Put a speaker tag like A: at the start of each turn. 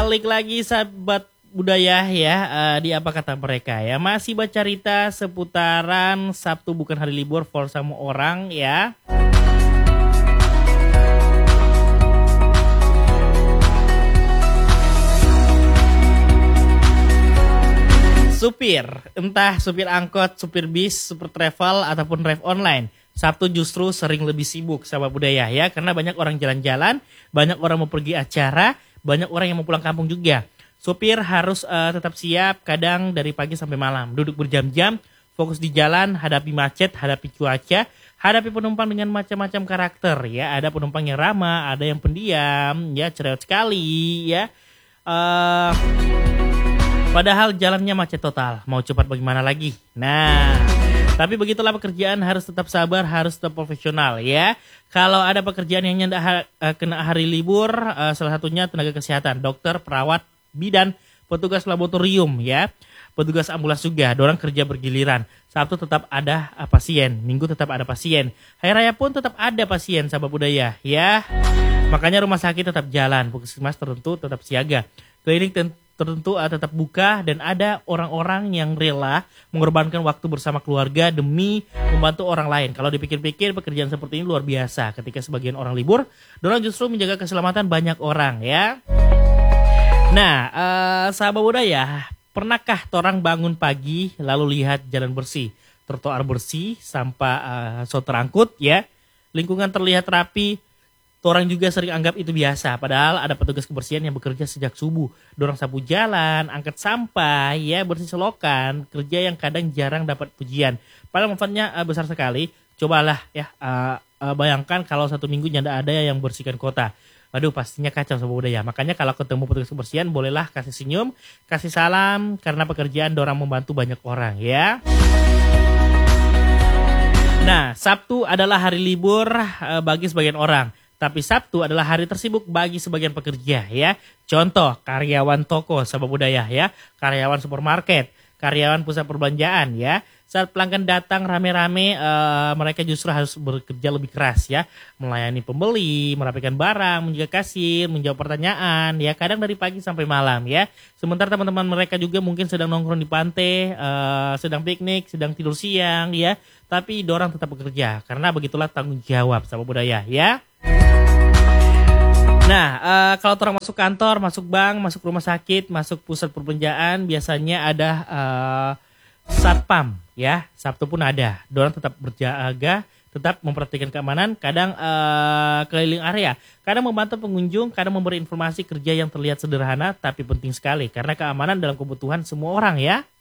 A: balik lagi sahabat budaya ya, di apa kata mereka ya. Masih baca cerita seputaran Sabtu bukan hari libur for semua orang ya. Supir, entah supir angkot, supir bis, supir travel, ataupun drive online. Sabtu justru sering lebih sibuk sahabat budaya ya. Karena banyak orang jalan-jalan, banyak orang mau pergi acara, banyak orang yang mau pulang kampung juga. Supir harus tetap siap kadang dari pagi sampai malam. Duduk berjam-jam, fokus di jalan, hadapi macet, hadapi cuaca, hadapi penumpang dengan macam-macam karakter ya. Ada penumpang yang ramah, ada yang pendiam, ya cerewet sekali ya. Padahal jalannya macet total, mau cepat bagaimana lagi? Nah, tapi begitulah pekerjaan, harus tetap sabar, harus tetap profesional ya. Kalau ada pekerjaan yang kena hari libur, salah satunya tenaga kesehatan, dokter, perawat, bidan, petugas laboratorium ya. Petugas ambulans juga, dorang kerja bergiliran. Sabtu tetap ada pasien, Minggu tetap ada pasien. Hari raya pun tetap ada pasien sahabat budaya ya. Makanya rumah sakit tetap jalan, puskesmas tertentu tetap siaga. Klinik tertentu tetap buka dan ada orang-orang yang rela mengorbankan waktu bersama keluarga demi membantu orang lain. Kalau dipikir-pikir pekerjaan seperti ini luar biasa. Ketika sebagian orang libur, dorang justru menjaga keselamatan banyak orang ya. Nah, sahabat budaya, pernahkah torang bangun pagi lalu lihat jalan bersih, trotoar bersih, sampah terangkut ya, lingkungan terlihat rapi. Orang juga sering anggap itu biasa, padahal ada petugas kebersihan yang bekerja sejak subuh. Dorong sapu jalan, angkat sampah, ya bersih selokan, kerja yang kadang jarang dapat pujian. Padahal manfaatnya besar sekali. Cobalah ya, bayangkan kalau satu minggu tidak ada yang bersihkan kota. Waduh, pastinya kacau sahabat budaya. Makanya kalau ketemu petugas kebersihan, bolehlah kasih senyum, kasih salam, karena pekerjaan dorang membantu banyak orang ya. Nah, Sabtu adalah hari libur bagi sebagian orang. Tapi Sabtu adalah hari tersibuk bagi sebagian pekerja ya. Contoh, karyawan toko sahabat budaya ya, karyawan supermarket, karyawan pusat perbelanjaan ya. Saat pelanggan datang rame-rame, mereka justru harus bekerja lebih keras ya. Melayani pembeli, merapikan barang, menjaga kasir, menjawab pertanyaan ya. Kadang dari pagi sampai malam ya. Sementara teman-teman mereka juga mungkin sedang nongkrong di pantai, sedang piknik, sedang tidur siang ya. Tapi dorang tetap bekerja karena begitulah tanggung jawab sahabat budaya ya. Nah, kalau orang masuk kantor, masuk bank, masuk rumah sakit, masuk pusat perbelanjaan, biasanya ada satpam, ya. Sabtu pun ada. Dorang tetap berjaga, tetap memperhatikan keamanan, kadang keliling area, kadang membantu pengunjung, kadang memberi informasi kerja yang terlihat sederhana, tapi penting sekali karena keamanan dalam kebutuhan semua orang, ya.